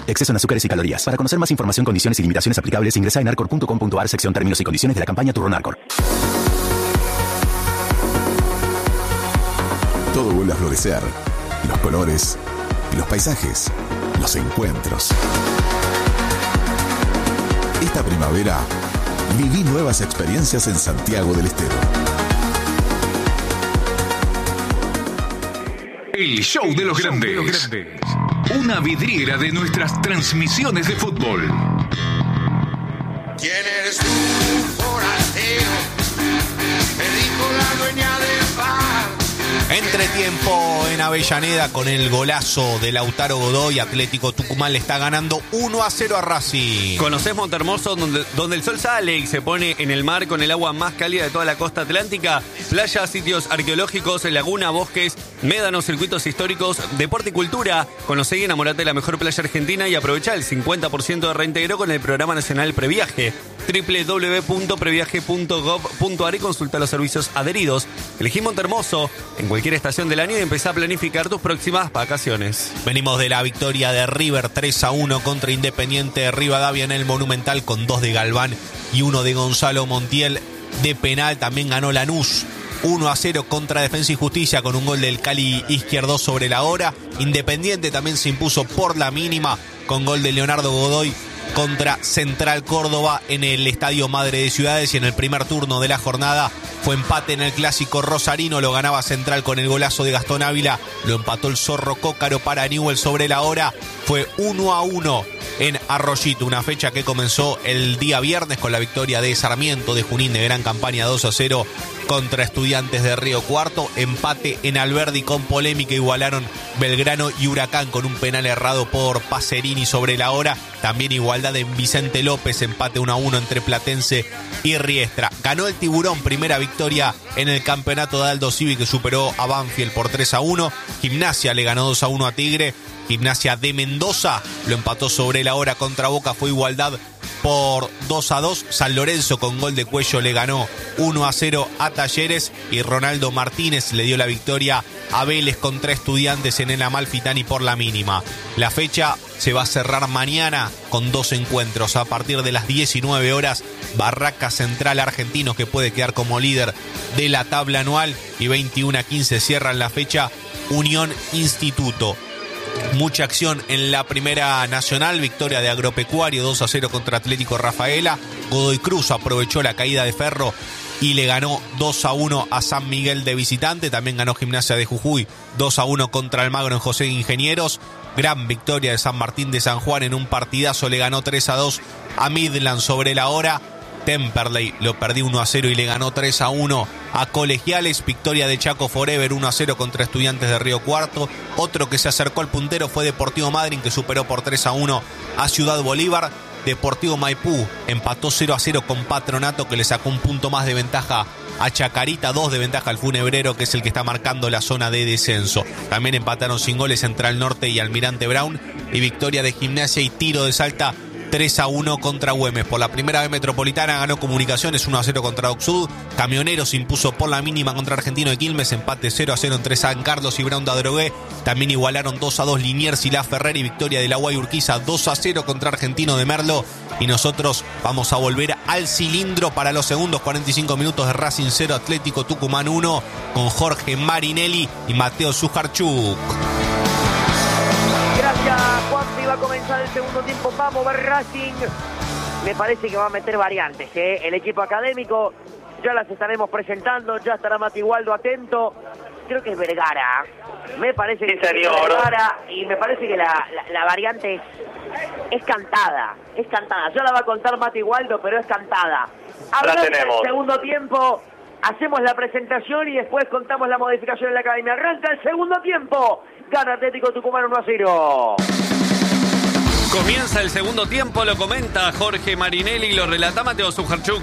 Exceso en azúcares y calorías. Para conocer más información, condiciones y limitaciones aplicables, ingresa en narcor.com.ar, sección términos y condiciones de la campaña Turro Narcor. Todo vuelve a florecer. Los colores, los paisajes, los encuentros. Esta primavera, viví nuevas experiencias en Santiago del Estero. El show de los grandes. Una vidriera de nuestras transmisiones de fútbol. ¿Quién eres tú, forastero? Me dijo la dueña del bar. Entretiempo en Avellaneda con el golazo de Lautaro Godoy. Atlético Tucumán le está ganando 1-0 a Racing. ¿Conocés Montehermoso, donde el sol sale y se pone en el mar con el agua más cálida de toda la costa atlántica? Playas, sitios arqueológicos, laguna, bosques, médanos, circuitos históricos, deporte y cultura. Conocé y enamorate de la mejor playa argentina y aprovechá el 50% de reintegro con el Programa Nacional Previaje. www.previaje.gov.ar y consulta los servicios adheridos. Elegí Montehermoso en cualquier estación del año y empezá a planificar tus próximas vacaciones. Venimos de la victoria de River 3-1 contra Independiente de Rivadavia en el Monumental con 2 de Galván y 1 de Gonzalo Montiel de penal. También ganó Lanús 1-0 contra Defensa y Justicia con un gol del Cali Izquierdo sobre la hora. Independiente también se impuso por la mínima con gol de Leonardo Godoy contra Central Córdoba en el Estadio Madre de Ciudades, y en el primer turno de la jornada fue empate en el clásico rosarino. Lo ganaba Central con el golazo de Gastón Ávila, lo empató el Zorro Cócaro para Newell sobre la hora. Fue 1-1 en Arroyito, una fecha que comenzó el día viernes con la victoria de Sarmiento de Junín de gran campaña 2-0 contra Estudiantes de Río Cuarto. Empate en Alberdi con polémica, igualaron Belgrano y Huracán con un penal errado por Pacerini sobre la hora. También igualdad en Vicente López, empate 1-1 entre Platense y Riestra. Ganó el Tiburón, primera victoria en el campeonato de Aldo Civi, que superó a Banfield por 3-1. Gimnasia le ganó 2-1 a Tigre. Gimnasia de Mendoza lo empató sobre la hora contra Boca, fue igualdad por 2-2. San Lorenzo con gol de Cuello le ganó 1-0 a Talleres, y Ronaldo Martínez le dio la victoria a Vélez contra Estudiantes en el Amalfitani por la mínima. La fecha se va a cerrar mañana con 2 encuentros. A partir de las 19 horas, Barraca Central Argentinos, que puede quedar como líder de la tabla anual, y 21-15 cierran la fecha Unión Instituto. Mucha acción en la Primera Nacional, victoria de Agropecuario 2-0 contra Atlético Rafaela. Godoy Cruz aprovechó la caída de Ferro y le ganó 2-1 a San Miguel de visitante. También ganó Gimnasia de Jujuy 2-1 contra Almagro en José de Ingenieros. Gran victoria de San Martín de San Juan en un partidazo, le ganó 3-2 a Midland sobre la hora. Temperley lo perdió 1-0 y le ganó 3-1 a Colegiales. Victoria de Chaco Forever 1-0 contra Estudiantes de Río Cuarto. Otro que se acercó al puntero fue Deportivo Madryn, que superó por 3-1 a Ciudad Bolívar. Deportivo Maipú empató 0-0 con Patronato, que le sacó un punto más de ventaja a Chacarita, 2 de ventaja al Funebrero, que es el que está marcando la zona de descenso. También empataron sin goles Central Norte y Almirante Brown. Y victoria de Gimnasia y Tiro de Salta 3-1 contra Güemes. Por la primera vez Metropolitana ganó Comunicaciones 1-0 contra Oxud. Camioneros impuso por la mínima contra Argentino de Quilmes, empate 0-0 entre San Carlos y Brown de Adrogué. También igualaron 2-2 Liniers y La Ferrer, y victoria de la Guay Urquiza 2-0 contra Argentino de Merlo. Y nosotros vamos a volver al cilindro para los segundos 45 minutos de Racing 0, Atlético Tucumán 1, con Jorge Marinelli y Mateo Sujarchuk. Gracias, Juanpi. Va a comenzar el segundo tiempo. Vamos a ver Racing. Me parece que va a meter variantes, ¿eh? El equipo académico, ya las estaremos presentando. Ya estará Mati Waldo atento. Creo que es Vergara. Me parece que es Vergara. Y me parece que la variante es cantada. Es cantada. Ya la va a contar Mati Waldo, pero es cantada. Hablando del segundo tiempo, hacemos la presentación y después contamos la modificación en la academia. Arranca el segundo tiempo. Gana Atlético Tucumán 1-0. Comienza el segundo tiempo, lo comenta Jorge Marinelli y lo relata Mateo Sujarchuk.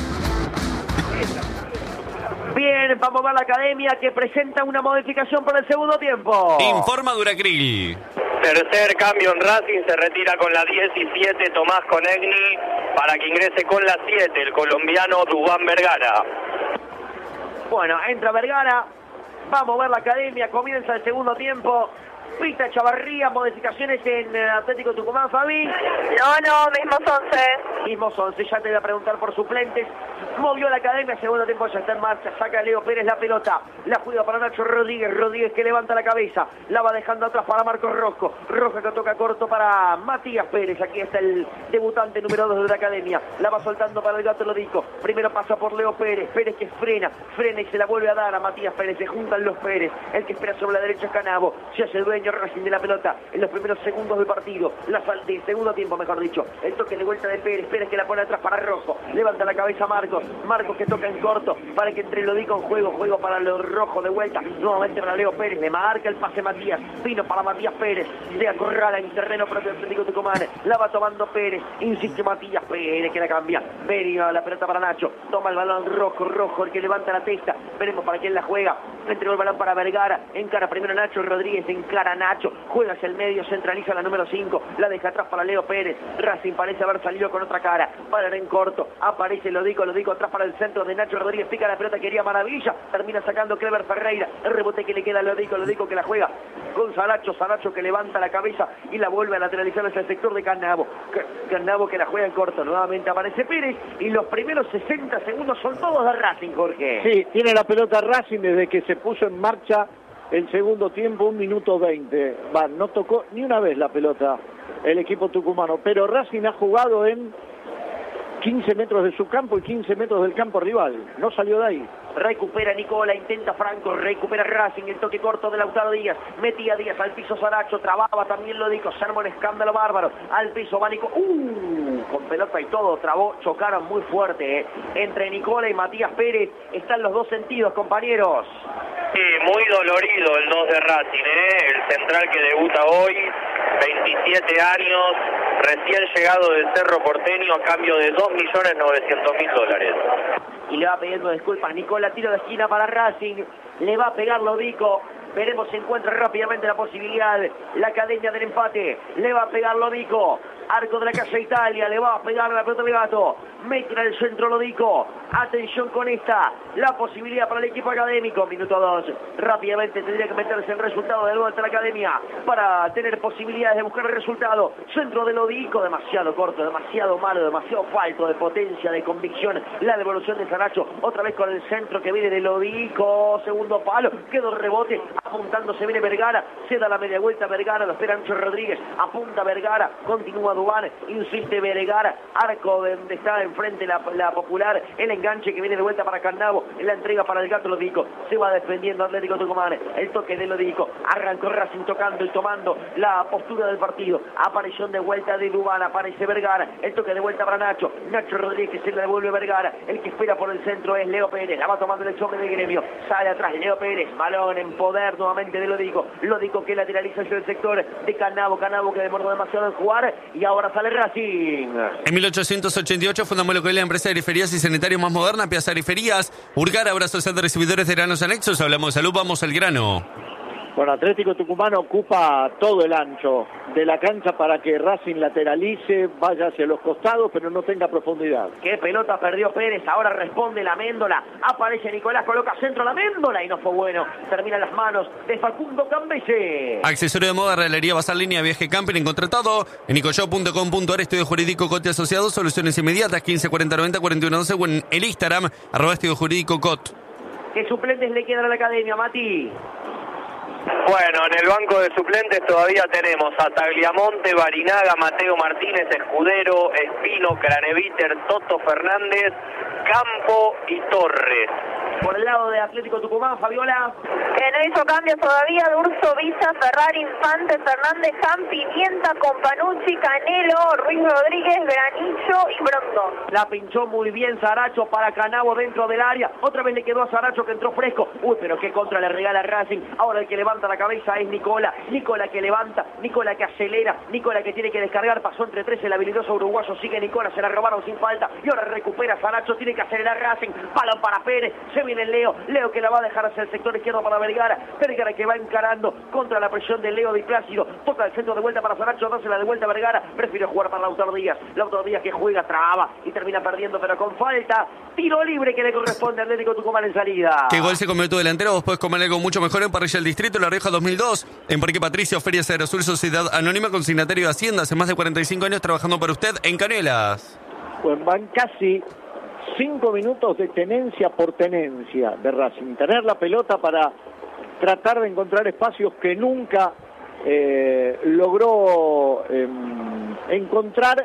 Bien, vamos a ver la academia que presenta una modificación para el segundo tiempo. Informa Duracril. Tercer cambio en Racing, se retira con la 17 Tomás Conegni para que ingrese con la 7 el colombiano Dubán Vergara. Bueno, entra Vergara. Vamos a ver la academia, comienza el segundo tiempo. Pita Chavarría, modificaciones en Atlético Tucumán, Fabi. No, mismos 11. Mismos 11, ya te voy a preguntar por suplentes. Movió la academia, segundo tiempo ya está en marcha. Saca Leo Pérez la pelota. La juega para Nacho Rodríguez. Rodríguez que levanta la cabeza. La va dejando atrás para Marcos Rosco. Rosco que toca corto para Matías Pérez. Aquí está el debutante número 2 de la academia. La va soltando para el Gato Lodico. Primero pasa por Leo Pérez. Pérez que frena y se la vuelve a dar a Matías Pérez. Se juntan los Pérez. El que espera sobre la derecha es Canavo. Se hace dueño Racing de la pelota en los primeros segundos del partido. Del segundo tiempo, mejor dicho. El toque de vuelta de Pérez. Pérez que la pone atrás para Rosco. Levanta la cabeza Marcos. Marcos que toca en corto para que entre Lodico en juego para los rojos de vuelta. Nuevamente para Leo Pérez. Le marca el pase Matías. Vino para Matías Pérez. Se acorrala en terreno propio Atlético Tucumán. La va tomando Pérez. Insiste Matías Pérez que la cambia. Venía la pelota para Nacho. Toma el balón Rojo el que levanta la testa. Veremos para quién la juega. Entregó el balón para Vergara. Encara primero Nacho Rodríguez. Encara Nacho. Juega hacia el medio. Centraliza la número 5. La deja atrás para Leo Pérez. Racing parece haber salido con otra cara. Para en corto. Aparece Lodico atrás para el centro de Nacho Rodríguez. Pica la pelota. Quería Maravilla. Termina sacando Clever Ferreira. El rebote que le queda a Lodico que la juega con Saracho que levanta la cabeza y la vuelve a lateralizar hacia el sector de Canavo. Canavo que la juega en corto. Nuevamente aparece Pérez y los primeros 60 segundos son todos de Racing, Jorge. Sí, tiene la pelota Racing desde que se puso en marcha el segundo tiempo, 1 minuto 20. No tocó ni una vez la pelota el equipo tucumano, pero Racing ha jugado en 15 metros de su campo y 15 metros del campo rival. No salió de ahí. Recupera Nicola, intenta Franco, recupera Racing, el toque corto de Lautaro Díaz, metía Díaz al piso Saracho, trababa también Lodico, se armó un escándalo bárbaro, al piso va Nico, con pelota y todo, trabó, chocaron muy fuerte, entre Nicola y Matías Pérez, están los dos sentidos, compañeros. Sí, muy dolorido el 2 de Racing, el central que debuta hoy, 27 años, recién llegado del Cerro Porteño a cambio de $2.900.000. Y le va pidiendo disculpas Nicola, tiro de esquina para Racing, le va a pegar Lodico. Veremos si encuentra rápidamente la posibilidad. La academia del empate. Le va a pegar Lodico. Arco de la Casa Italia. Le va a pegar la pelota de Gato. Mete en el centro Lodico. Atención con esta. La posibilidad para el equipo académico. Minuto 2. Rápidamente tendría que meterse el resultado de nuevo ante la academia. Para tener posibilidades de buscar el resultado. Centro de Lodico. Demasiado corto. Demasiado malo. Demasiado falto de potencia. De convicción. La devolución de Saracho. Otra vez con el centro que viene de Lodico. Segundo palo. Quedó el rebote. Apuntando se viene Vergara, se da la media vuelta Vergara, lo espera Nacho Rodríguez, apunta Vergara, continúa Dubán, insiste Vergara, arco donde está enfrente la Popular, el enganche que viene de vuelta para Canavo, la entrega para el Gato Lodico, se va defendiendo Atlético Tucumán, el toque de Lodico, arrancó Racing tocando y tomando la postura del partido, aparición de vuelta de Dubán, aparece Vergara, el toque de vuelta para Nacho Rodríguez que se le devuelve Vergara, el que espera por el centro es Leo Pérez, la va tomando el choque de Gremio, sale atrás Leo Pérez, balón en poder nuevamente de Lodico que lateraliza hacia el sector de Canavo que demoró demasiado en jugar y ahora sale Racing. En 1888 fundamos lo que es la empresa de griferías y sanitarios más moderna, Piazza Griferías, Urgar, abrazo de recibidores de granos anexos, hablamos de salud, vamos al grano. Bueno, Atlético Tucumano ocupa todo el ancho de la cancha para que Racing lateralice, vaya hacia los costados, pero no tenga profundidad. Qué pelota perdió Pérez, ahora responde la Méndola, aparece Nicolás, coloca centro la Méndola y no fue bueno. Termina en las manos de Facundo Cambese. Accesorio de moda, realería, bazar línea, viaje camping, encontré todo en nicoshop.com.ar, estudio jurídico, Cote Asociados, soluciones inmediatas, 15 40 90 41 12 o en el Instagram, @estudio jurídico Cot. ¿Qué suplentes le quedan a la academia, Mati? Bueno, en el banco de suplentes todavía tenemos a Tagliamonte, Barinaga, Mateo Martínez, Escudero, Espino, Craneviter, Toto Fernández, Campo y Torres. Por el lado de Atlético Tucumán, Fabiola. No hizo cambios todavía. Durso, Villa, Ferrari, Infante, Fernández, Jan, Pimienta, Companucci, Canelo, Ruiz Rodríguez, Granillo y Brondo. La pinchó muy bien Saracho para Canavo dentro del área. Otra vez le quedó a Saracho que entró fresco. Pero qué contra le regala Racing. Ahora el que levanta la cabeza es Nicola. Nicola que levanta, Nicola que acelera, Nicola que tiene que descargar. Pasó entre 13 el habilidoso uruguayo. Sigue Nicola, se la robaron sin falta. Y ahora recupera Saracho, tiene que acelerar Racing. Balón para Pérez. Se viene viene Leo. Leo que la va a dejar hacia el sector izquierdo para Vergara. Vergara que va encarando contra la presión de Leo Di Plácido. Toca el centro de vuelta para Saracho. Dásela de vuelta a Vergara. Prefiere jugar para Lautaro Díaz. Lautaro Díaz que juega, traba y termina perdiendo, pero con falta. Tiro libre que le corresponde a Atlético Tucumán en salida. ¿Qué gol se comió tu delantero? Vos podés comer algo mucho mejor en Parrilla del Distrito, La Rioja 2002. En Parque Patricio, Feria Aerosur, Sociedad Anónima, consignatario de Hacienda. Hace más de 45 años trabajando para usted en Canelas. Pues van casi 5 minutos de tenencia por tenencia de Racing. Tener la pelota para tratar de encontrar espacios que nunca logró encontrar,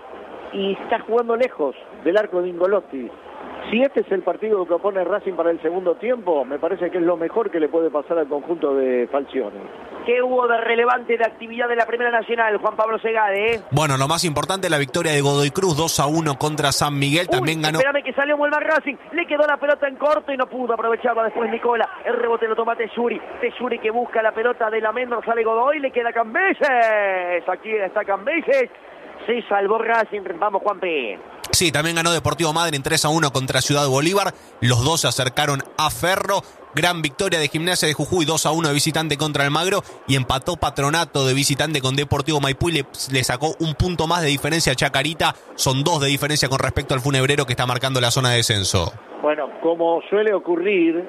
y está jugando lejos del arco de Ingolotti. Si este es el partido que propone Racing para el segundo tiempo, me parece que es lo mejor que le puede pasar al conjunto de Falcioni. ¿Qué hubo de relevante de actividad de la Primera Nacional, Juan Pablo Segade? Bueno, lo más importante, la victoria de Godoy Cruz 2-1 contra San Miguel. También ganó. Espérame que salió muy mal Racing. Le quedó la pelota en corto y no pudo aprovecharla después Nicola. El rebote lo toma Tesuri. Tesuri que busca la pelota de la Mendoza, sale Godoy, le queda Cambeses. Aquí está Cambeses. Se salvó Racing. Vamos, Juanpi. Sí, también ganó Deportivo Madryn 3-1 contra Ciudad Bolívar. Los dos se acercaron a Ferro. Gran victoria de Gimnasia de Jujuy 2-1 de visitante contra Almagro. Y empató Patronato de visitante con Deportivo Maipú y le sacó un punto más de diferencia a Chacarita. Son 2 de diferencia con respecto al Funebrero que está marcando la zona de descenso. Bueno, como suele ocurrir,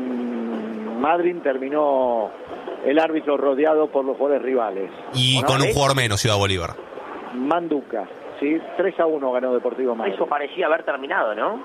en Madryn terminó el árbitro rodeado por los jugadores rivales. Y con un jugador menos Ciudad Bolívar. Manduca, ¿sí? 3-1 ganó Deportivo Madryn. Eso parecía haber terminado, ¿no?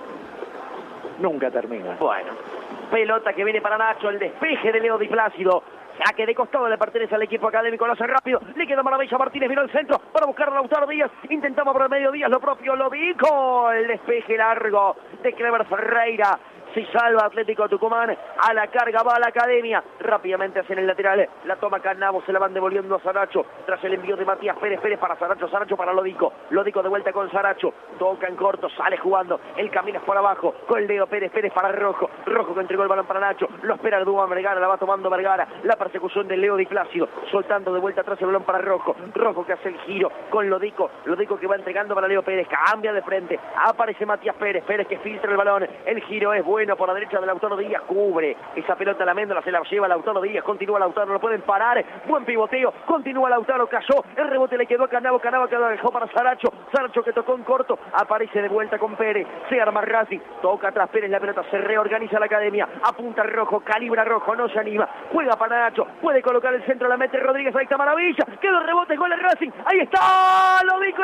Nunca termina. Bueno, pelota que viene para Nacho, el despeje de Leo Di Plácido. Saque de costado, le pertenece al equipo académico, lo hace rápido, le queda Maravilla Martínez, vino al centro para buscar a Lautaro Díaz, intentamos por el medio Díaz, lo propio lo dijo, el despeje largo de Clever Ferreira. Se salva Atlético Tucumán, a la carga va a la academia, rápidamente hacia el lateral, la toma Canavo, se la van devolviendo a Saracho, tras el envío de Matías Pérez, Pérez para Saracho, Saracho para Lodico de vuelta con Saracho, toca en corto, sale jugando, el camino es por abajo, con Leo Pérez, Pérez para Rojo, Rojo que entregó el balón para Nacho, lo espera el Dúa Vergara, la va tomando Vergara, la persecución de Leo Di Plácido, soltando de vuelta atrás el balón para Rojo, Rojo que hace el giro con Lodico que va entregando para Leo Pérez, cambia de frente, aparece Matías Pérez, Pérez que filtra el balón, el giro es bueno por la derecha de Lautaro Díaz, cubre esa pelota la Méndola, se la lleva Lautaro Díaz, continúa Lautaro, no pueden parar, buen pivoteo, continúa Lautaro, cayó, el rebote le quedó a Canavo, Canavo que lo dejó para Saracho, Saracho que tocó en corto, aparece de vuelta con Pérez, se arma Racing, toca atrás Pérez la pelota, se reorganiza la academia, apunta Rojo, calibra Rojo, no se anima, juega para Nacho, puede colocar el centro, la mete Rodríguez, ahí está Maravilla, quedó el rebote, gol de Racing, ahí está, lo dijo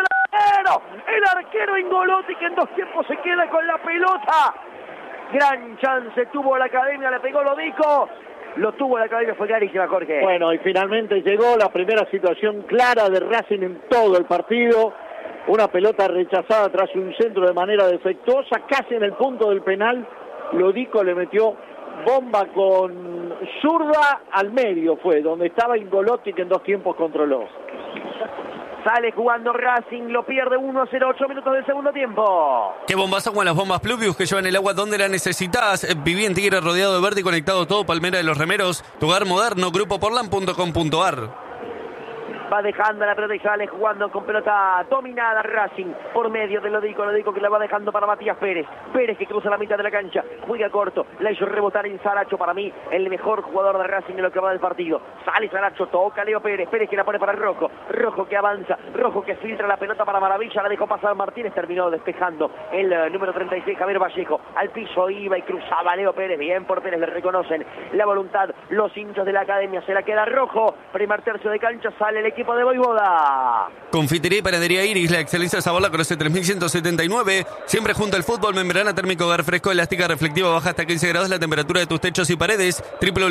el arquero Ingolotti que en 2 tiempos se queda con la pelota. Gran chance tuvo la academia, le pegó Lodico, lo tuvo la academia, fue clarísima, Jorge. Bueno, y finalmente llegó la primera situación clara de Racing en todo el partido. Una pelota rechazada tras un centro de manera defectuosa, casi en el punto del penal. Lodico le metió bomba con zurda al medio, fue donde estaba Ingolotti que en 2 tiempos controló. Sale jugando Racing, lo pierde 1-0, 8 minutos del segundo tiempo. Qué bombazo con las bombas Pluvius que llevan el agua donde la necesitas. Viví en Tigre rodeado de verde y conectado todo. Palmera de los Remeros, tu hogar moderno, grupoporlan.com.ar. Va dejando la pelota y sale jugando con pelota dominada Racing por medio de Lodico que la va dejando para Matías Pérez. Pérez que cruza la mitad de la cancha, juega corto, la hizo rebotar en Saracho, para mí el mejor jugador de Racing en lo que va del partido. Sale Saracho, toca Leo Pérez, Pérez que la pone para Rojo, Rojo que avanza, Rojo que filtra la pelota para Maravilla, la dejó pasar Martínez, terminó despejando el número 36, Javier Vallejo. Al piso iba y cruzaba Leo Pérez, bien por Pérez, le reconocen la voluntad los hinchas de la academia, se la queda Rojo, primer tercio de cancha, sale el equipo de Voivoda. Confitería y panadería Iris, la excelencia de sabor la conoce 3179. Siempre junto al fútbol, membrana térmico, hogar fresco, elástica, reflectiva, baja hasta 15 grados la temperatura de tus techos y paredes.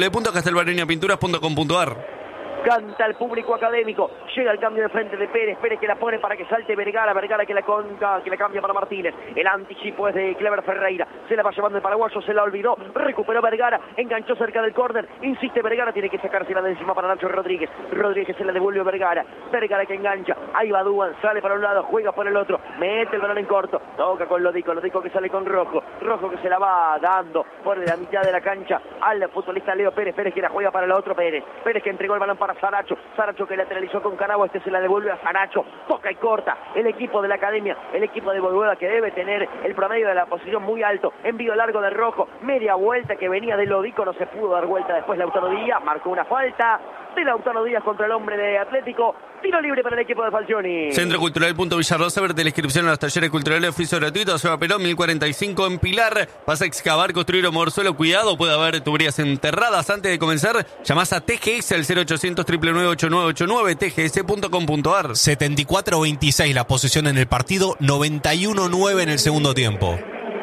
www.castelbarreñapinturas.com.ar. Canta el público académico, llega el cambio de frente de Pérez, Pérez que la pone para que salte Vergara, Vergara que la cambia para Martínez, el anticipo es de Clever Ferreira, se la va llevando el paraguayo, se la olvidó, recuperó Vergara, enganchó cerca del córner, insiste Vergara, tiene que sacársela de encima para Nacho Rodríguez, Rodríguez se la devuelve a Vergara, Vergara que engancha, ahí va Duan, sale para un lado, juega por el otro, mete el balón en corto, toca con Lodico que sale con Rojo, Rojo que se la va dando por la mitad de la cancha al futbolista Leo Pérez, Pérez que la juega para el otro Pérez, Pérez que entregó el balón para para Saracho. Saracho que lateralizó con Canavo, se la devuelve a Saracho. Toca y corta. El equipo de la academia, el equipo de Boluda que debe tener el promedio de la posición muy alto. Envío largo de Rojo. Media vuelta que venía de Lodico, no se pudo dar vuelta después Lautaro Díaz. Marcó una falta de Lautaro Díaz contra el hombre de Atlético. Tiro libre para el equipo de Falcioni. Centro Cultural Villarrosa, verte la inscripción a los talleres culturales, oficio gratuito, Seba Perón, 1045 en Pilar. Vas a excavar, construir o mover suelo, cuidado, puede haber tuberías enterradas. Antes de comenzar, llamás a TGS al 0800 999 8989, tgs.com.ar. 74-26 la posición en el partido, 91-9 en el segundo tiempo.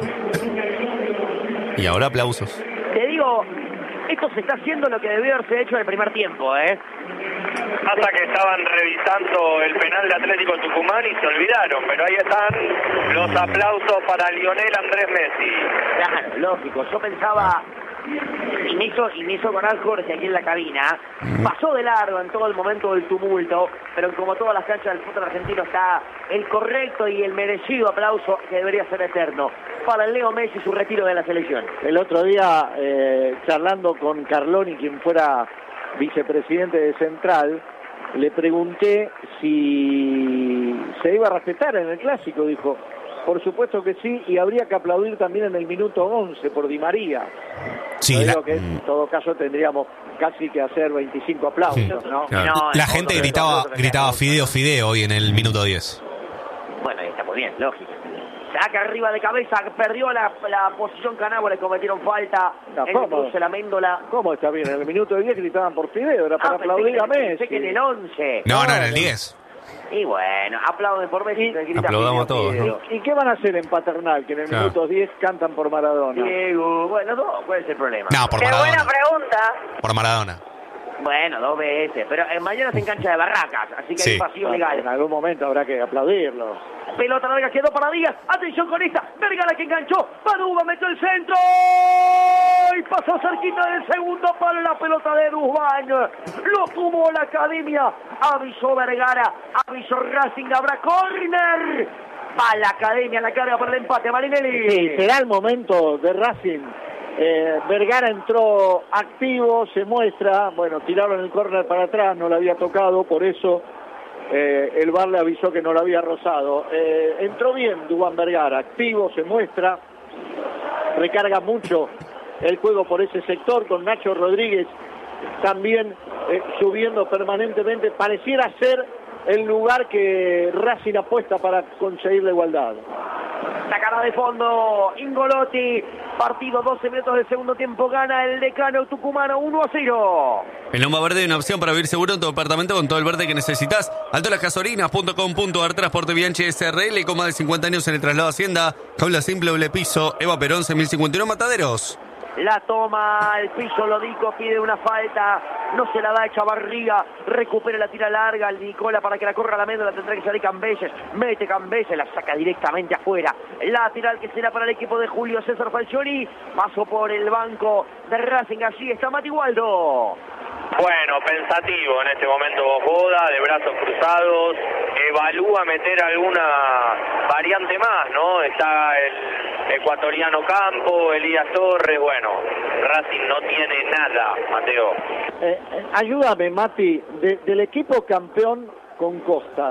Y ahora aplausos. Te digo, esto se está haciendo lo que debió haberse hecho en el primer tiempo, Hasta que estaban revisando el penal de Atlético Tucumán y se olvidaron, pero ahí están los aplausos para Lionel Andrés Messi. Claro, lógico. Yo pensaba, y me hizo corar Jorge aquí en la cabina, pasó de largo en todo el momento del tumulto, pero como todas las canchas del fútbol argentino está el correcto y el merecido aplauso que debería ser eterno para el Leo Messi, su retiro de la selección. El otro día, charlando con Carloni, quien fuera vicepresidente de Central, le pregunté si se iba a respetar en el clásico. Dijo, por supuesto que sí, y habría que aplaudir también en el minuto 11 por Di María. Sí, digo que en todo caso tendríamos casi que hacer 25 aplausos, ¿no? Claro. No, la gente gritaba Fideo hoy en el minuto 10. Bueno, está muy bien, lógico. Saca arriba de cabeza, perdió la posición Canavo, le cometieron falta. Se la Méndola. ¿Cómo está bien? En el minuto 10 gritaban por Fideo, era para aplaudir a Messi. Pensé que en el 11. No, en el 10. Y bueno, aplauden por Messi. Aplaudamos todos, ¿no? ¿Y qué van a hacer en Paternal? Que en el minuto 10 cantan por Maradona. Diego, bueno, ¿cuál es el problema? No, por Qué Maradona. buena pregunta. Por Maradona. Bueno, 2 veces, pero mañana se engancha de Barracas, así que Sí. hay vacío legal. En algún momento habrá que aplaudirlo. Pelota larga quedó para Díaz. Atención con esta. Vergara que enganchó. Paduba metió el centro. Y pasó cerquita del segundo palo la pelota de Duzbán. Lo tuvo la academia. Avisó Vergara. Avisó Racing. Habrá córner. Va la academia. La carga para el empate. Marinelli. Sí, será el momento de Racing. Vergara entró activo, se muestra. Bueno, tiraron el córner para atrás, no le había tocado, por eso el VAR le avisó que no lo había rozado. Entró bien Duván Vergara, activo, se muestra, recarga mucho el juego por ese sector, con Nacho Rodríguez también subiendo permanentemente. Pareciera ser el lugar que Racing apuesta para conseguir la igualdad. Sacada de fondo, Ingolotti. Partido 12 minutos del segundo tiempo. Gana el Decano tucumano 1-0. En Loma Verde hay una opción para vivir seguro en tu departamento con todo el verde que necesitas. Altolasgasolinas.com.ar, Transporte Bianchi SRL, con más de 50 años en el traslado Hacienda. Jaula simple, doble piso, Eva Perón, 6051 Mataderos. La toma al piso, Lodico pide una falta, no se la da Echavarría, recupera la tira larga al Nicola para que la corra la Méndola, tendrá que salir Cambeses, mete Cambeses, la saca directamente afuera, lateral que será para el equipo de Julio César Falcioni, paso por el banco de Racing, allí está Mati Waldo. Bueno, pensativo en este momento Bojoda, de brazos cruzados, evalúa meter alguna variante más, ¿no? Está el ecuatoriano Campo, Elías Torres, bueno, Racing no tiene nada, Mateo. Ayúdame, Mati, del equipo campeón con Costas,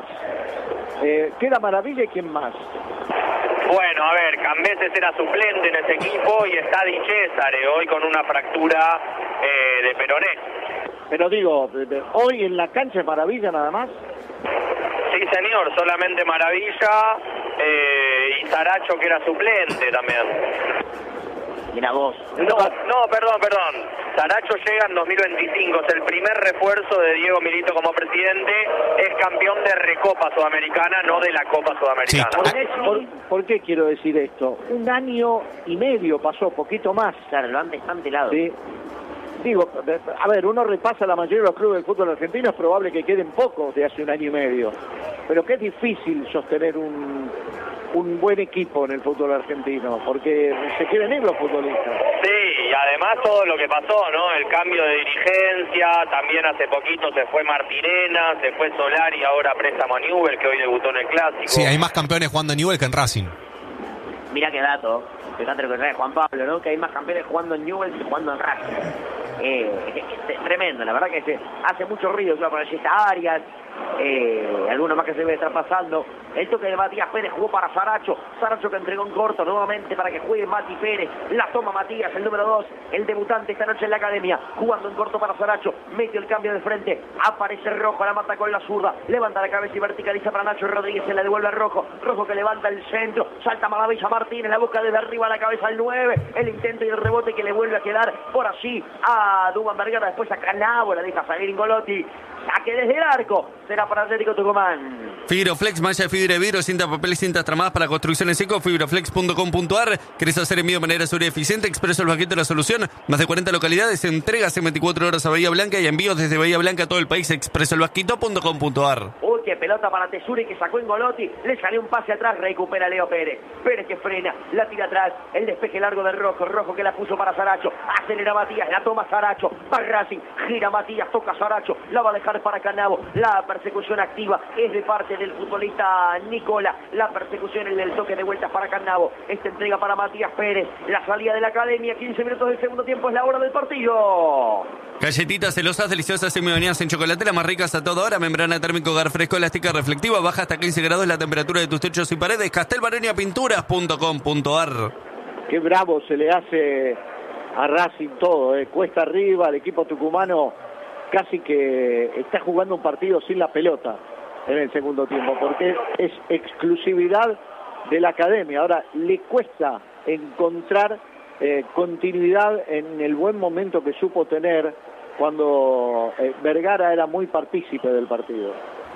queda Maravilla y quién más. Bueno, a ver, Cambeses era suplente en ese equipo y está Di Césare hoy con una fractura de peroné. Pero digo, hoy en la cancha es Maravilla nada más. Sí, señor, solamente Maravilla y Saracho, que era suplente también. Mira vos. No, perdón. Saracho llega en 2025, es el primer refuerzo de Diego Milito como presidente, es campeón de Recopa Sudamericana, no de la Copa Sudamericana. Sí. ¿Por qué quiero decir esto? 1 año y medio pasó, poquito más. Claro, lo han desmantelado. Sí. Digo, a ver, uno repasa la mayoría de los clubes del fútbol argentino, es probable que queden pocos de hace 1 año y medio. Pero que es difícil sostener un buen equipo en el fútbol argentino, porque se quieren ir los futbolistas. Sí, y además todo lo que pasó, ¿no? El cambio de dirigencia, también hace poquito se fue Martirena, se fue Solari, ahora préstamo a Newell, que hoy debutó en el Clásico. Sí, hay más campeones jugando en Newell que en Racing. Mira qué dato, fíjate lo que trae Juan Pablo, ¿no? Que hay más campeones jugando en Newell's que jugando en Racing. tremendo, la verdad que se hace mucho ruido, claro, por allí está Arias, alguno más que se debe estar pasando. El toque de Matías Pérez jugó para Saracho que entregó en corto nuevamente para que juegue Mati Pérez, la toma Matías, el número 2, el debutante esta noche en la academia, jugando en corto para Saracho, mete el cambio de frente, aparece Rojo, la mata con la zurda, levanta la cabeza y verticaliza para Nacho Rodríguez, se la devuelve a Rojo que levanta el centro, salta Maravilla Martínez, la busca desde arriba a la cabeza al 9, el intento y el rebote que le vuelve a quedar por allí a Duván Vergara, después a Canavo, la deja salir Ingolotti, saque desde el arco, será para Atlético Tucumán. Fibroflex, malla de fibra de vidrio, cinta papel y cintas tramadas para construcciones seco, fibroflex.com.ar. ¿Querés hacer envío de manera segura y eficiente? Expreso el Baquito de la solución. Más de 40 localidades, entregas en 24 horas a Bahía Blanca y envíos desde Bahía Blanca a todo el país. Expresoelbasquito.com.ar. Uy, qué pelota para Tesuri que sacó Ingolotti, le salió un pase atrás, recupera Leo Pérez. Pérez que frena, la tira atrás, el despeje largo de Rojo que la puso para Saracho, acelera Matías, la toma Saracho, va Racing, gira Matías, toca Saracho, la va a dejar para Canavo, la persecución activa es de parte del futbolista Nicola, la persecución en el toque de vueltas para Canavo, esta entrega para Matías Pérez, la salida de la academia, 15 minutos del segundo tiempo es la hora del partido. Galletitas celosas, deliciosas semi-bañadas en chocolate, las más ricas a toda hora, membrana térmico, hogar fresco, elástica reflectiva, baja hasta 15 grados la temperatura de tus techos y paredes, castelbareñapinturas.com.ar. Qué bravo se le hace a Racing todo, cuesta arriba, el equipo tucumano casi que está jugando un partido sin la pelota en el segundo tiempo, porque es exclusividad de la academia. Ahora le cuesta encontrar continuidad en el buen momento que supo tener cuando Vergara era muy partícipe del partido.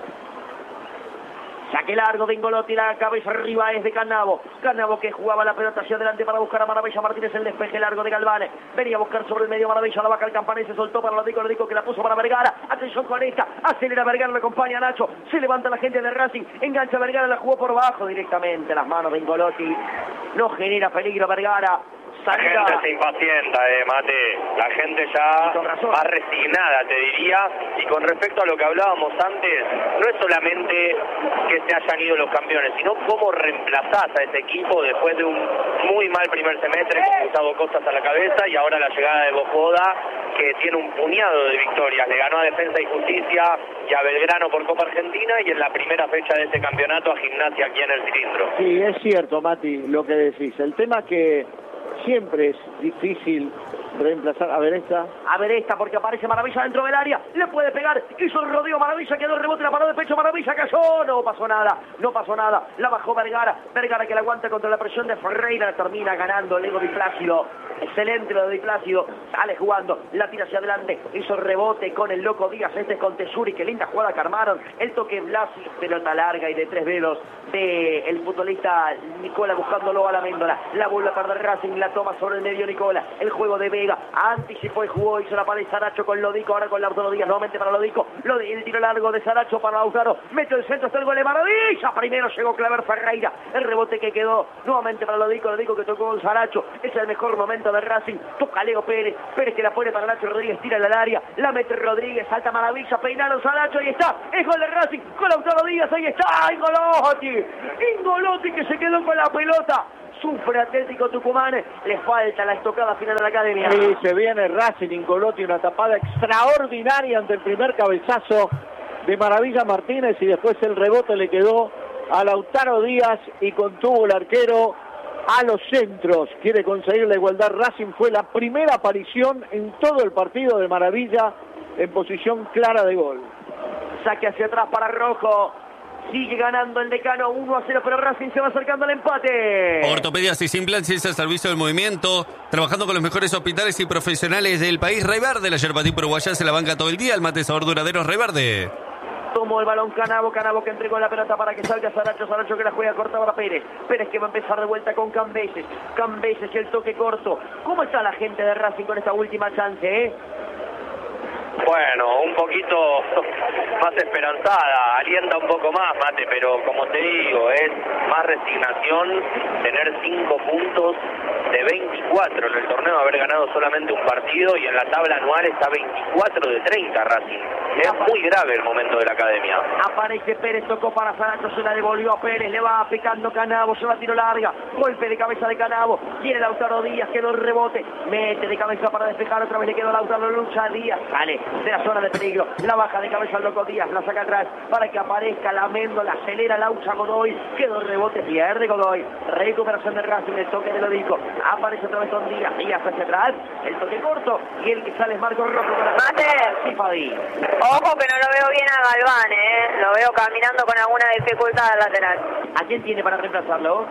Saque largo de Ingolotti, la cabeza arriba es de Canavo que jugaba la pelota hacia adelante para buscar a Maravilla Martínez, el despeje largo de Galván, venía a buscar sobre el medio Maravilla, la vaca el Campanés, se soltó para Lodico que la puso para Vergara, atención con esta, acelera Vergara, le acompaña a Nacho, se levanta la gente de Racing, engancha Vergara, la jugó por bajo directamente, las manos de Ingolotti, no genera peligro Vergara. La gente se impacienta, Mate. La gente ya más resignada, te diría. Y con respecto a lo que hablábamos antes, no es solamente que se hayan ido los campeones, sino cómo reemplazás a ese equipo después de un muy mal primer semestre con Gustavo Costas a la cabeza y ahora la llegada de Bojoda, que tiene un puñado de victorias. Le ganó a Defensa y Justicia y a Belgrano por Copa Argentina y en la primera fecha de este campeonato a Gimnasia aquí en el Cilindro. Sí, es cierto, Mati, lo que decís. El tema que siempre es difícil reemplazar. A ver esta, porque aparece Maravilla dentro del área, le puede pegar, hizo el rodeo Maravilla, quedó el rebote, la paró de pecho, Maravilla cayó, no pasó nada, la bajó Vergara que la aguanta contra la presión de Ferreira, termina ganando Lego Di Plácido, excelente lo de Di Plácido, sale jugando, la tira hacia adelante, hizo el rebote con el loco Díaz, con Tesuri, qué linda jugada que armaron, el toque Blasi, pelota larga y de 3 dedos del futbolista Nicola buscándolo a la Méndola, la vuelve a perder Racing, la toma sobre el medio Nicola, el juego de Vega, anticipó y jugó, hizo la pared Saracho con Lodico, ahora con Lautaro Díaz, nuevamente para Lodico, el tiro largo de Saracho para Lautaro, mete el centro, está el gol de Maravilla, primero llegó Claver Ferreira, el rebote que quedó nuevamente para Lodico que tocó con Saracho, es el mejor momento de Racing, toca Leo Pérez que la pone para Nacho Rodríguez, tira al área, la mete Rodríguez, salta Maravilla, peinaron Saracho, ahí está, es gol de Racing, con Lautaro Díaz, ahí está, Ingolotti que se quedó con la pelota. Sufre Atlético Tucumán, le falta la estocada final de la academia. Sí, se viene Racing, Ingolotti, una tapada extraordinaria ante el primer cabezazo de Maravilla Martínez y después el rebote le quedó a Lautaro Díaz y contuvo el arquero a los centros. Quiere conseguir la igualdad. Racing fue la primera aparición en todo el partido de Maravilla en posición clara de gol. Saque hacia atrás para Rojo. Sigue ganando el Decano 1-0, pero Racing se va acercando al empate. Ortopedias y implantes al servicio del movimiento, trabajando con los mejores hospitales y profesionales del país. Rey Verde, la yerba tipo uruguaya se la banca todo el día. El mate sabor duradero Rey Verde. Tomó el balón Canavo que entregó la pelota para que salga Saracho que la juega corta para Pérez que va a empezar de vuelta con Cambeses y el toque corto. ¿Cómo está la gente de Racing con esta última chance, Bueno, un poquito más esperanzada, alienta un poco más, Mate, pero como te digo, es más resignación tener 5 puntos de 24 en el torneo, haber ganado solamente un partido, y en la tabla anual está 24 de 30 Racing. Es muy grave el momento de la academia. Aparece Pérez, tocó para Saracho, se la devolvió a Pérez, le va picando Canavo, se va a tiro larga, golpe de cabeza de Canavo, viene Lautaro Díaz, quedó el rebote, mete de cabeza para despejar, otra vez le quedó Lautaro, lucha Díaz, sale de la zona de peligro, la baja de cabeza al loco Díaz, la saca atrás para que aparezca la Méndola, acelera Laucha Godoy, quedó el rebote, pierde Godoy, recuperación de Racing, el toque de Lodico, aparece otra vez con Díaz, Díaz hacia atrás, el toque corto, y el que sale es Marco Rojo con la Mate. Fadi. Ojo que no lo veo bien a Galván, lo veo caminando con alguna dificultad al lateral. ¿A quién tiene para reemplazarlo?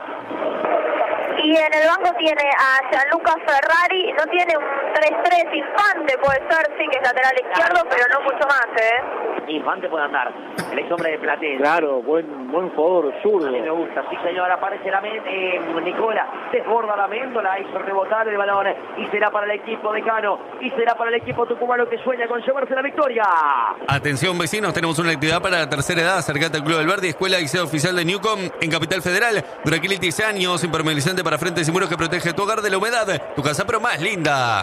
Y en el banco tiene a Gianluca Ferrari, no tiene un 3-3, Infante puede ser, sí que es lateral izquierdo, pero no mucho más, Infante puede andar, el ex hombre de Platense. Claro, buen jugador zurdo. A mí me gusta, sí señor, aparece la Nicola, desborda la Méndola, hizo rebotar el balón, y será para el equipo de Cano, y será para el equipo tucumano que sueña con llevarse la victoria. Atención vecinos, tenemos una actividad para la tercera edad. Acercate al Club del Verde, Escuela y Sede Oficial de Newcom en Capital Federal. Duraquilitis años, impermeabilizante para frentes y muros que protege tu hogar de la humedad. Tu casa pero más linda.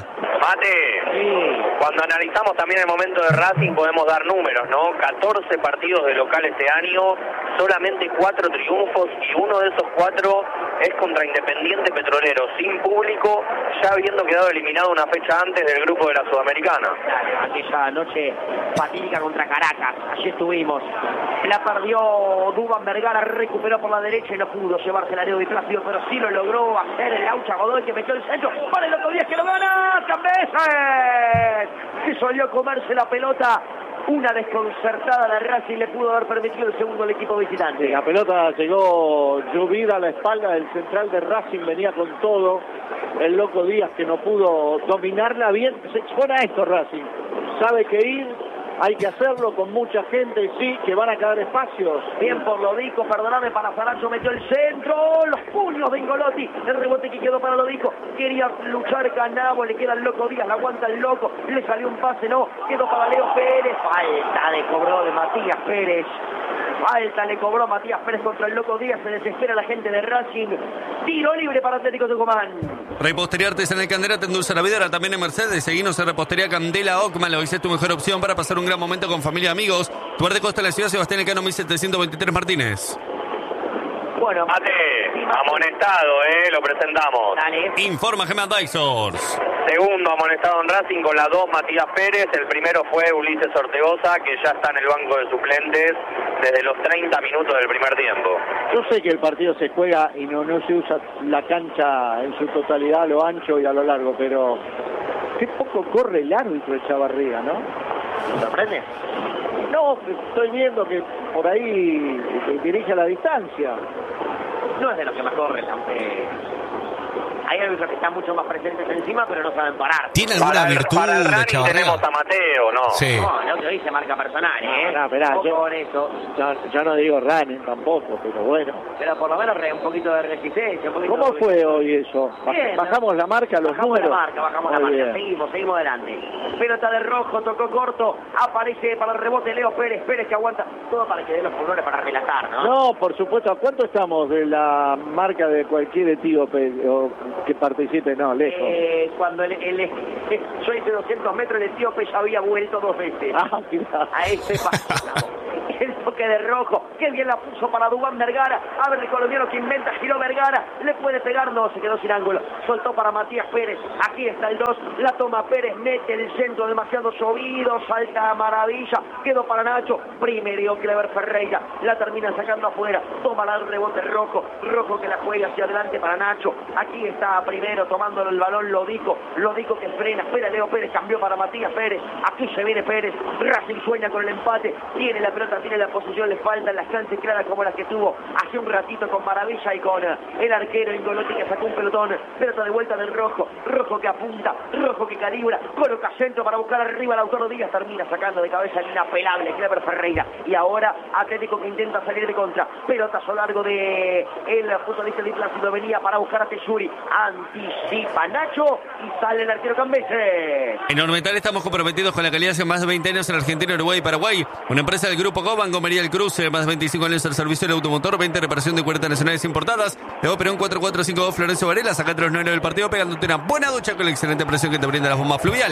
Mate, cuando analizamos también el momento de Racing podemos dar números, ¿no? 14 partidos de local este año, solamente 4 triunfos, y uno de esos 4 es contra Independiente Petrolero, sin público, ya habiendo quedado eliminado una fecha antes del grupo de la Sudamericana. Aquella noche fatídica contra Caracas, allí estuvimos. La perdió Duván Vergara, recuperó por la derecha y no pudo llevarse el área de Plácido, pero sí lo logró hacer el Laucha Godoy, que metió el centro para el otro día que lo gana. ¡Cambeses! Que solió comerse la pelota. Una desconcertada de Racing le pudo haber permitido el segundo al equipo visitante. La pelota llegó llovida a la espalda del central de Racing, venía con todo. El loco Díaz, que no pudo dominarla bien, se expone a esto Racing. Sabe que ir, hay que hacerlo con mucha gente, sí, que van a quedar espacios. Bien por Lodico, perdóname, para Saracho metió el centro, los puños de Ingolotti, el rebote que quedó para Lodico, quería luchar Canavo, le queda el loco Díaz, la aguanta el loco, le salió un pase, no, quedó para Leo Pérez, falta le cobró de Matías Pérez. Falta le cobró Matías Pérez contra el loco Díaz, se desespera la gente de Racing. Tiro libre para Atlético Tucumán. Repostería Artesanal Candela, te endulza la vida, ahora también en Mercedes. Seguinos en Repostería Candela Ockman, lo es tu mejor opción para pasar un gran momento con familia y amigos. Tu arte costa de la ciudad, Sebastián Elcano, 1723 Martínez. Bueno, Mate, amonestado, lo presentamos. Dale. Informa Gemma Dysors. Segundo amonestado en Racing con la 2, Matías Pérez. El primero fue Ulises Ortegoza, que ya está en el banco de suplentes desde los 30 minutos del primer tiempo. Yo sé que el partido se juega y no se usa la cancha en su totalidad a lo ancho y a lo largo, pero qué poco corre el árbitro Echavarría, ¿no? ¿Te sorprende? No, estoy viendo que por ahí dirige a la distancia. No es de los que más corren, hay árbitros que están mucho más presentes encima, pero no saben parar. ¿Tiene alguna virtud para el de running Echavarría? tenemos a Mateo, ¿no? Sí. No, el otro dice marca personal, Esperá, con eso. yo no digo running tampoco, pero bueno. Pero por lo menos un poquito de resistencia. Un poquito ¿Cómo de... fue hoy eso? Bien, ¿Bajamos la marca, los bajamos números? Bajamos la Muy marca, bien. seguimos adelante. Pelota de Rojo, tocó corto, aparece para el rebote Leo Pérez, que aguanta todo para que dé los pulmones para relatar, ¿no? No, por supuesto. ¿A cuánto estamos de la marca de cualquier etíope o que participe? No, lejos. Cuando yo hice 200 metros, el etíope ya había vuelto 2 veces. Ah, mirá. A ese paso. El toque de Rojo, que bien la puso para Duván Vergara. A ver el colombiano que inventa, giró Vergara, le puede pegar, no, se quedó sin ángulo. Soltó para Matías Pérez, aquí está el 2, la toma Pérez, mete el centro demasiado llovido, salta a maravilla, quedó para Nacho, primero Clever Ferreira, la termina sacando afuera, toma el rebote Rojo que la juega hacia adelante para Nacho, aquí está primero tomándolo el balón Lodico que frena, espera Leo Pérez, cambió para Matías Pérez, aquí se viene Pérez, Racing sueña con el empate, tiene la pelota, tiene la posibilidad precisión le faltan las chances claras como las que tuvo hace un ratito con Maravilla y con el arquero Ingolotti, que sacó un pelota de vuelta del Rojo que apunta, Rojo que calibra, coloca centro para buscar arriba a Lautaro Díaz, termina sacando de cabeza el inapelable Clever Ferreira, y ahora Atlético que intenta salir de contra, pelotazo largo de el futbolista de Plácido, venía para buscar a Telluri, anticipa Nacho y sale el arquero Cambeses. En Ormetal estamos comprometidos con la calidad hace más de 20 años en Argentina, Uruguay y Paraguay. Una empresa del Grupo Goban, Gomería El Cruce, más de 25 años al servicio del automotor, 20 reparación de 40 nacionales importadas. Luego Perón 4452 Florencio Varela, saca 3-9 del partido, pegándote una buena ducha con la excelente presión que te brinda la bomba fluvial.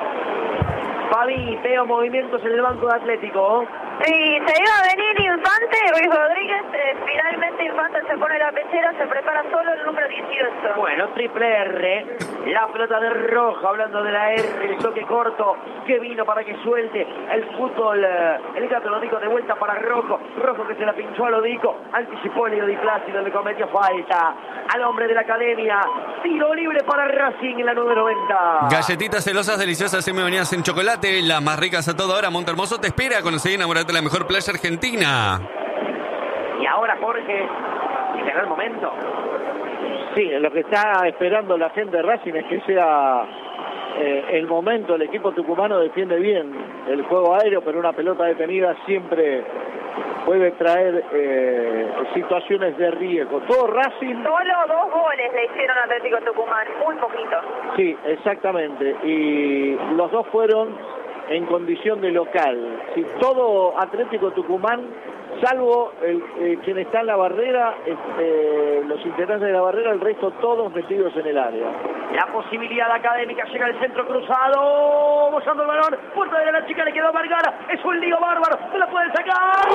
Fabi, veo movimientos en el banco de Atlético. Sí, se iba a venir Infante, Ruiz Rodríguez, finalmente Infante se pone la pechera, se prepara solo el número 18. Bueno, triple R, la pelota de Roja, hablando de la R, el toque corto que vino para que suelte el fútbol, el gato Lodico de vuelta para Rojo que se la pinchó a Lodico, anticipó Leo Di Plácido, le cometió falta al hombre de la academia, tiro libre para Racing en la 990. Galletitas celosas, deliciosas, semi-bañadas en chocolate, las más ricas a toda hora. Montehermoso te espera, conocer y enamorarte de la mejor playa argentina. Y ahora, Jorge, llega el momento. Sí, lo que está esperando la gente de Racing es que sea el momento. El equipo tucumano defiende bien el juego aéreo, pero una pelota detenida siempre puede traer situaciones de riesgo. Todo Racing... Solo 2 goles le hicieron a Atlético Tucumán, muy poquito. Sí, exactamente. Y los 2 fueron en condición de local. Si todo Atlético Tucumán, salvo quien está en la barrera, los integrantes de la barrera, el resto todos metidos en el área. La posibilidad académica, llega al centro cruzado, bozando el balón, puerta de la chica, le quedó a Vergara, es un lío bárbaro, se la pueden sacar.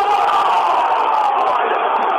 ¡Gol!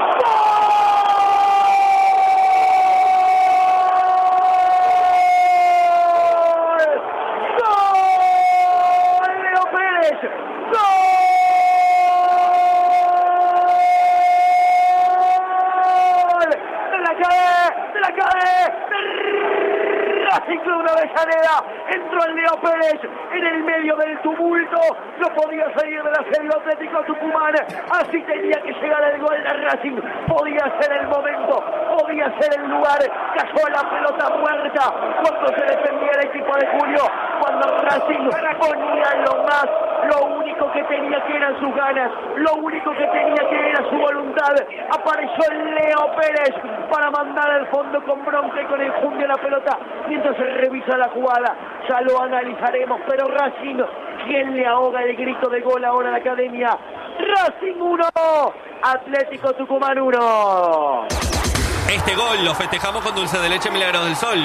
Club de Avellaneda, entró el Leo Pérez en el medio del tumulto, no podía salir de la serie Atlético Tucumán, así tenía que llegar el gol de Racing, podía ser el momento, podía ser el lugar, cayó la pelota muerta cuando se defendía el equipo de Julio, cuando Racing ponía lo único que tenía que eran sus ganas, lo único que tenía que era su voluntad, apareció el Leo Pérez para mandar al fondo con bronca y con enjundia la pelota, mientras se revisa la jugada, ya lo analizaremos, pero Racing, ¿quién le ahoga el grito de gol ahora a la academia? Racing 1, Atlético Tucumán 1. Este gol lo festejamos con dulce de leche Milagros del Sol.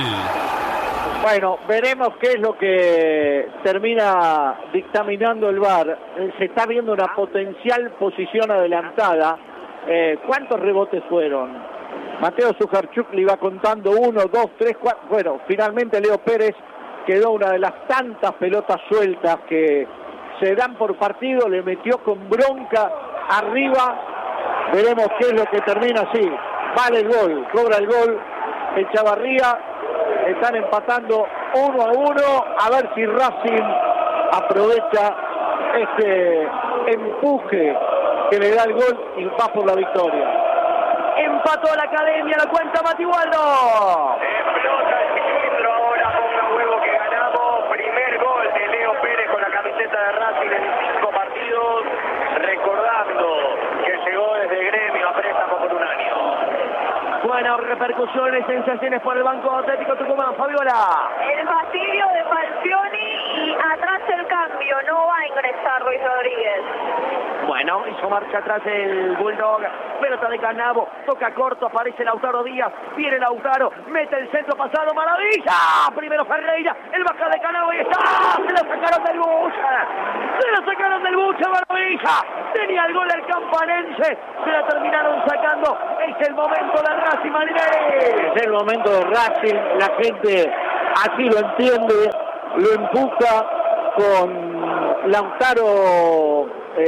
Bueno, veremos qué es lo que termina dictaminando el VAR. Se está viendo una potencial posición adelantada. ¿Cuántos rebotes fueron? Mateo Sujarchuk le iba contando 1, 2, 3, 4. Bueno, finalmente Leo Pérez quedó una de las tantas pelotas sueltas que se dan por partido. Le metió con bronca arriba. Veremos qué es lo que termina así. Vale el gol, cobra el gol el Chavarría. Están empatando 1-1. A ver si Racing aprovecha este empuje que le da el gol y va por la victoria. Empató la academia, la cuenta Mati Waldo. Explota el cilindro ahora, ponga huevo que ganamos. Primer gol de Leo Pérez con la camiseta de Racing en 5 partidos. Recordando que llegó desde Gremio a préstamo por un año. Bueno, repercusiones, sensaciones por el Banco Atlético Tucumán. Fabiola. El fastidio de Falcioni y atrás el cambio. No va a ingresar Ruiz Rodríguez. Bueno, hizo marcha atrás el Bulldog. Pelota de Canavo. Toca corto, aparece Lautaro Díaz. Viene Lautaro. Mete el centro pasado. ¡Maravilla! Primero Ferreira. El baja de Canavo y está. Se la sacaron del Bucha. Se la sacaron del Bucha, Maravilla. Tenía el gol el campanense. Se la terminaron sacando. Es el momento de Racing, Marinelli. Es el momento de Racing. La gente así lo entiende. Lo empuja con Lautaro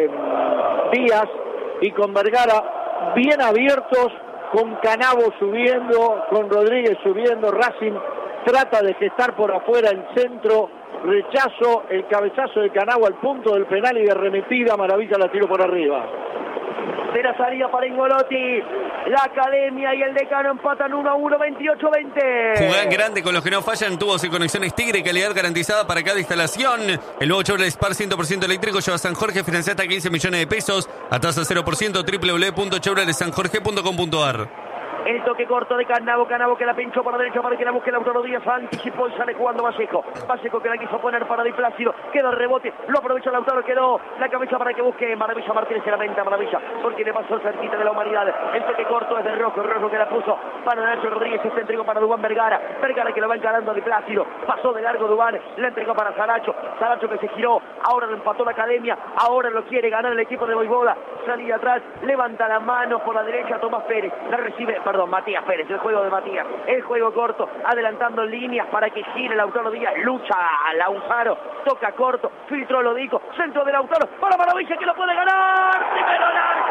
Díaz y con Vergara bien abiertos, con Canavo subiendo, con Rodríguez subiendo. Racing trata de gestar por afuera el centro, rechazo, el cabezazo de Canavo al punto del penal y de arremetida, Maravilla la tiró por arriba. de la salida para Ingolotti. La Academia y el Decano empatan 1-1, 28-20. Jugá en grande con los que no fallan. Tubos y conexiones Tigre, calidad garantizada para cada instalación. El nuevo Chevrolet Spark 100% eléctrico lleva a San Jorge, financia hasta 15 millones de pesos a tasa 0%. www.chevroletsanjorge.com.ar. El toque corto de Canavo que la pinchó para derecha para que la busque Lautaro Díaz, anticipó y sale jugando Vallejo que la quiso poner para Di Plácido, quedó el rebote, lo aprovechó Lautaro, quedó la cabeza para que busque Maravilla Martínez, se lamenta Maravilla, porque le pasó cerquita de la humanidad. El toque corto es de Rojo que la puso para Nacho Rodríguez, se entregó para Dubán Vergara que lo va encarando a Di Plácido, pasó de largo Dubán, la entregó para Saracho que se giró, ahora lo empató la Academia, ahora lo quiere ganar el equipo de Voivoda, salida atrás, levanta la mano por la derecha Tomás Pérez, la recibe, Matías Pérez, el juego de Matías, el juego corto, adelantando líneas para que gire Lautaro Díaz, lucha a Lautaro, toca corto, filtró Lodico, centro de Lautaro, para Maravilla que lo puede ganar, primero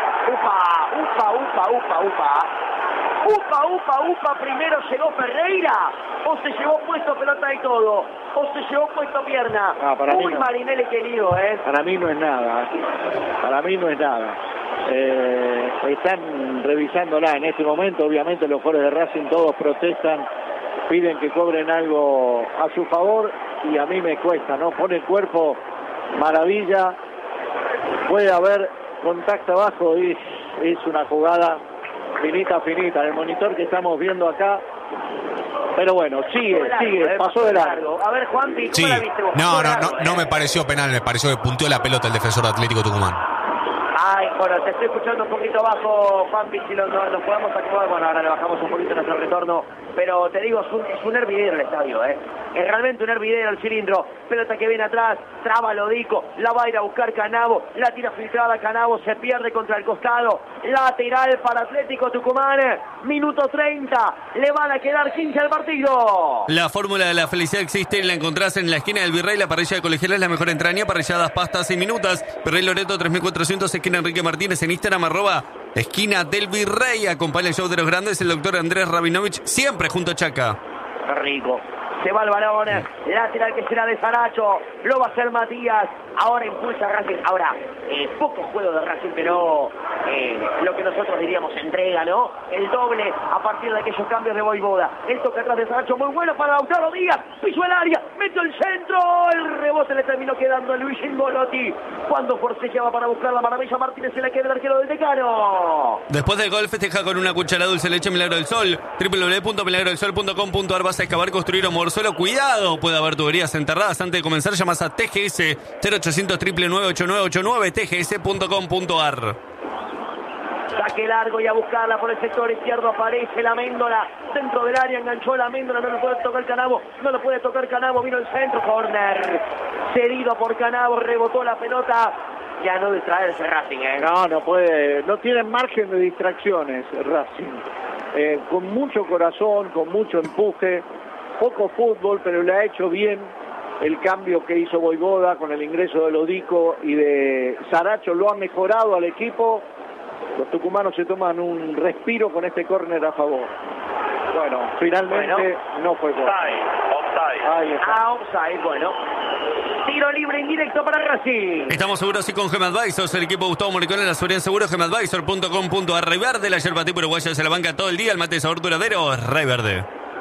upa, primero llegó Ferreira, o se llevó puesto pelota y todo, o se llevó puesto pierna, muy no. Marinelli querido, Para mí no es nada, están revisándola en este momento, obviamente los jugadores de Racing todos protestan, piden que cobren algo a su favor y a mí me cuesta, ¿no? Pone el cuerpo Maravilla, puede haber contacto abajo y es una jugada finita, el monitor que estamos viendo acá, pero bueno, sigue, pasó de largo. A ver, Juanpi, ¿cómo la viste vos? No me pareció penal, me pareció que punteó la pelota el defensor de Atlético Tucumán. Ay, bueno, te estoy escuchando un poquito bajo, Juanpi, si nos podemos acomodar. Bueno, ahora le bajamos un poquito nuestro retorno, pero te digo, es un hervidero el estadio, Es realmente un hervidero el cilindro. Pelota que viene atrás, traba Lodico, la va a ir a buscar Canavo, la tira filtrada Canavo, se pierde contra el costado, lateral para Atlético Tucumán, minuto 30, le van a quedar 15 al partido. La fórmula de la felicidad existe, la encontrás en la esquina del Virrey, la parrilla de Colegiales, la mejor entraña, parrilladas, pastas y minutas. Virrey Loreto 3400, esquina Enrique Martínez, en Instagram, @esquina del Virrey. Acompaña el show de los grandes, el doctor Andrés Rabinovich, siempre junto a Chaca. Qué rico. Se va el balón, lateral que será de Saracho, lo va a hacer Matías, ahora impulsa Racing, ahora poco juego de Racing, pero lo que nosotros diríamos entrega, ¿no? El doble a partir de aquellos cambios de Voivoda, el toque atrás de Saracho, muy bueno para Lautaro Díaz, pisó el área, metió el centro, el rebote le terminó quedando a Luis Ingolotti, cuando forcejeaba para buscar la Maravilla Martínez, se la queda el arquero del Decano. Después del gol festeja con una cucharada dulce leche Milagro del Sol, www.milagrodelsol.com.ar. Vas a excavar, construir o mover suelo, cuidado, puede haber tuberías enterradas. Antes de comenzar, llamas a TGS 0800 999 tgs.com.ar. Saque largo y a buscarla por el sector izquierdo, aparece la Méndola, dentro del área, enganchó la Méndola, no lo puede tocar Canavo, vino el centro, corner, cedido por Canavo, rebotó la pelota, ya no distraerse Racing, No puede, no tienen margen de distracciones Racing, con mucho corazón, con mucho empuje, poco fútbol, pero le ha hecho bien el cambio que hizo Voivoda con el ingreso de Lodico y de Saracho, lo ha mejorado al equipo. Los tucumanos se toman un respiro con este córner a favor. Bueno, finalmente no fue gol. Offside, bueno. Tiro libre indirecto para Racing. Estamos seguros y con Gem Advisors, el equipo de Gustavo Moricón en la seguridad seguro, gemadvisor.com.ar. Rey Verde, la yerba tipo uruguaya se la banca todo el día, el mate de sabor duradero, Rey Verde.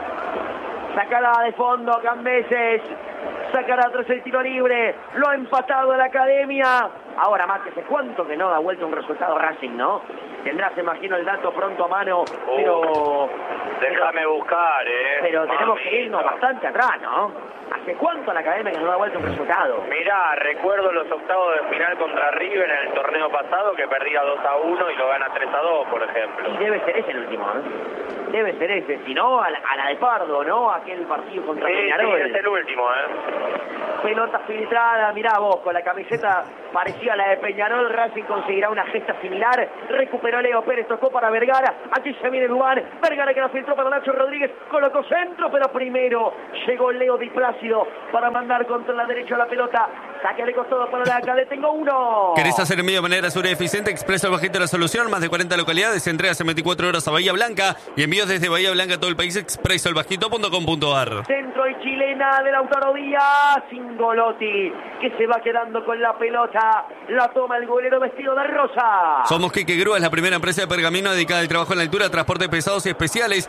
Sacada de fondo, Cambeses. Sacará atrás el tiro libre. Lo ha empatado la Academia. Ahora Márquez, ¿cuánto que no da vuelta un resultado Racing, no? Tendrás, imagino, el dato pronto a mano, pero... Déjame buscar, Pero tenemos que irnos bastante atrás, ¿no? ¿Hace cuánto la Academia que no da vuelta un resultado? Mirá, recuerdo los octavos de final contra River en el torneo pasado que perdía 2-1 y lo gana 3-2, por ejemplo. Y debe ser ese el último, ¿no? Debe ser ese, si no, a la de Pardo, ¿no? Aquel partido contra Peñarol. Sí, es el último, Pelota filtrada, mirá vos, con la camiseta parecida a la de Peñarol, Racing conseguirá una gesta similar, recuperó Leo Pérez, tocó para Vergara, aquí se viene Dubán, Vergara que la filtró para Nacho Rodríguez, colocó centro, pero primero llegó Leo Di Plácido para mandar contra la derecha la pelota, saque de costado para la acá, le tengo uno. ¿Querés hacer envío de manera segura y eficiente? Expreso el bajito de la solución, más de 40 localidades municipalidades, entregas en 24 horas a Bahía Blanca y envíos desde Bahía Blanca a todo el país expreso albajito.com.ar. Centro y chilena de Lautaro Díaz, Singolotti, que se va quedando con la pelota, la toma el golero vestido de rosa. Somos Quique Grúa, es la primera empresa de pergamino dedicada al trabajo en la altura, transporte pesados y especiales.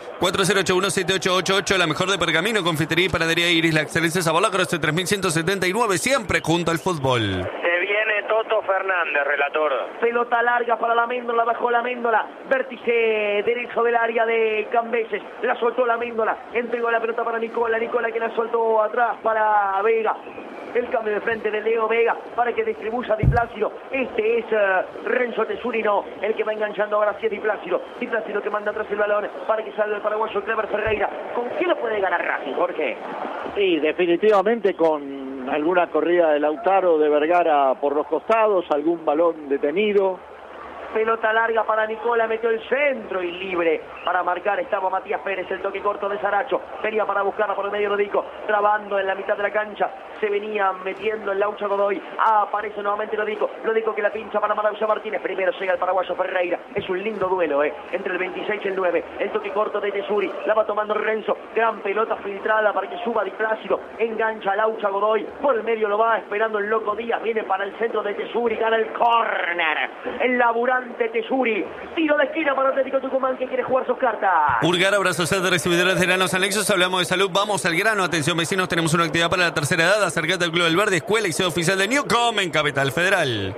4081-7888, la mejor de pergamino, confitería y panadería Iris, la excelencia Sabolacros de 3179, siempre junto al fútbol. Se viene Toto Fernández, relator. Pelota larga para la Méndola, bajó la Méndola, vértice derecho del área de Cambeses, la soltó la Méndola, entregó la pelota para Nicola que la soltó atrás para Vega. El cambio de frente de Leo Vega para que distribuya Di Plácido. Este es Renzo Tesurino, el que va enganchando ahora sí es Di Plácido. Di Plácido que manda atrás el balón para que salga el paraguayo Clever Ferreira. ¿Con quién lo puede ganar Racing, Jorge? Sí, definitivamente con alguna corrida de Lautaro, de Vergara por los costados, algún balón detenido. Pelota larga para Nicola, metió el centro y libre para marcar. Estaba Matías Pérez, el toque corto de Saracho. Venía para buscarla por el medio Lodico, trabando en la mitad de la cancha. Se venía metiendo el Laucha Godoy. Aparece nuevamente Lodico que la pincha para Marausia Martínez. Primero llega el paraguayo Ferreira. Es un lindo duelo, entre el 26 y el 9. El toque corto de Tesuri. La va tomando Renzo. Gran pelota filtrada para que suba Di Plácido. Engancha a Laucha Godoy. Por el medio lo va esperando el loco Díaz. Viene para el centro de Tesuri. Gana el córner. El laburante Tesuri. Tiro de esquina para Atlético Tucumán que quiere jugar sus cartas. Urgar, abrazo de recibidores de granos anexos. Hablamos de salud. Vamos al grano. Atención, vecinos. Tenemos una actividad para la tercera edad. Acércate al Club del Verde, escuela y sede oficial de Newcom en Capital Federal.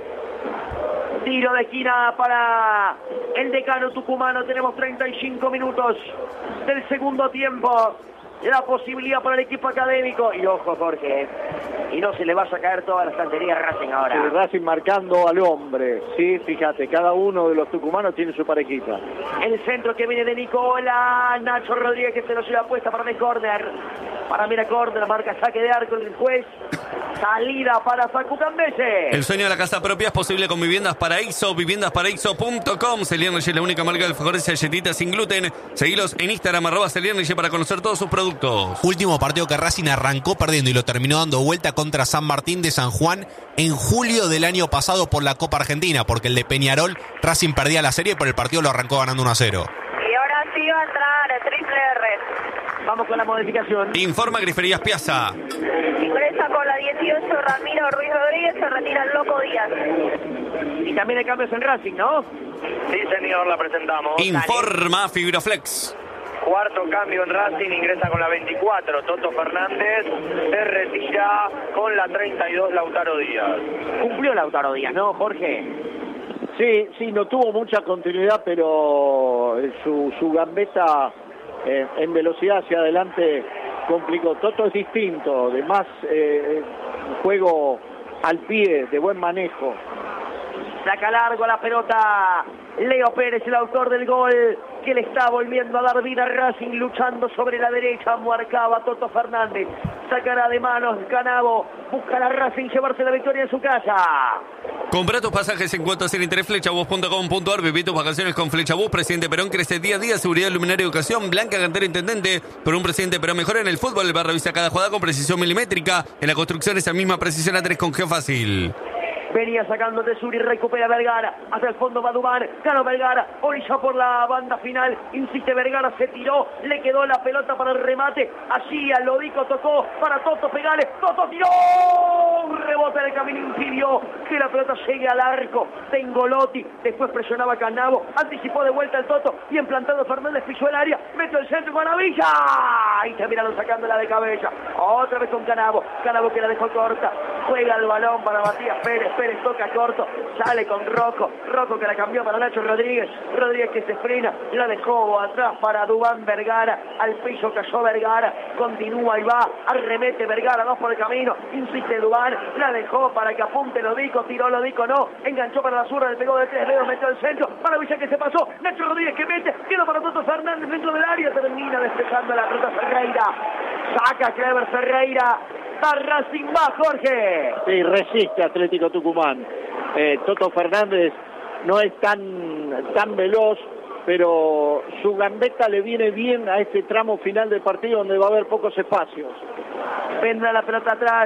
Tiro de esquina para el decano tucumano. Tenemos 35 minutos del segundo tiempo. La posibilidad para el equipo académico. Y ojo, Jorge, y no se le vaya a caer toda la estantería a Racing ahora. Sí, Racing marcando al hombre. Sí, fíjate, cada uno de los tucumanos tiene su parejita. El centro que viene de Nicola. Nacho Rodríguez que se lo lleva puesta para el córner. Para mira córner, marca saque de arco el juez. Salida para Facu Cambeses. El sueño de la casa propia es posible con Viviendas Paraíso, viviendasparaíso.com. Celierneye, la única marca de alfajores y galletitas sin gluten. Seguilos en Instagram, @Celierneye para conocer todos sus productos. Último partido que Racing arrancó perdiendo y lo terminó dando vuelta contra San Martín de San Juan en julio del año pasado por la Copa Argentina, porque el de Peñarol, Racing perdía la serie, pero el partido lo arrancó ganando 1-0. Y ahora sí va a entrar triple R. Vamos con la modificación. Informa Griferías Piazza. Ingresa con la 18 Ramiro Ruiz Rodríguez, se retira el loco Díaz. Y también hay cambios en Racing, ¿no? Sí, señor, la presentamos. Informa Fibroflex. Cuarto cambio en Racing, ingresa con la 24 Toto Fernández, se retira con la 32 Lautaro Díaz. Cumplió Lautaro Díaz, ¿no, Jorge? Sí, no tuvo mucha continuidad, pero su gambeta en velocidad hacia adelante complicó. Toto es distinto, de más juego al pie, de buen manejo. Saca largo la pelota Leo Pérez, el autor del gol, que le está volviendo a dar vida a Racing, luchando sobre la derecha, marcaba Toto Fernández. Sacará de manos Canavo, buscará a Racing llevarse la victoria en su casa. Compra tus pasajes en cuotas sin interés, flechabus.com.ar. Viví tus vacaciones con Flechabus. Presidente Perón crece día a día. Seguridad, luminaria, educación. Blanca Cantera, intendente. Por un presidente Perón mejor en el fútbol. El bar revisa cada jugada con precisión milimétrica. En la construcción esa misma precisión a 3 con Geofácil. Venía sacando Tesuri, recupera Vergara, hacia el fondo va Dubán, ganó Vergara, orilla por la banda final, insiste Vergara, se tiró, le quedó la pelota para el remate, allí a Lodico tocó para Toto Pegales, Toto tiró, un rebote de camino impidió que la pelota llegue al arco de Ingolotti, después presionaba Canavo, anticipó de vuelta el Toto, bien plantado Fernández, pisó el área, metió el centro con Maravilla, y terminaron sacándola de cabeza, otra vez con Canavo, Canavo que la dejó corta, juega el balón para Matías Pérez, Pérez toca corto, sale con Rocco que la cambió para Nacho Rodríguez que se frena, la dejó atrás para Dubán Vergara, al piso cayó Vergara, continúa y va, arremete Vergara, 2 por el camino, insiste Dubán, la dejó para que apunte Lodico, tiró Lodico, no, enganchó para la zurda, le pegó de 3 dedos, metió el centro, Maravilla que se pasó, Nacho Rodríguez que mete, queda para Toto Fernández dentro del área, termina despejando la pelota Ferreira, saca Clever Ferreira, va Racing, va Jorge. Sí, resiste Atlético Tucumán. Toto Fernández no es tan veloz, pero su gambeta le viene bien a este tramo final del partido donde va a haber pocos espacios. Vendrá la pelota atrás.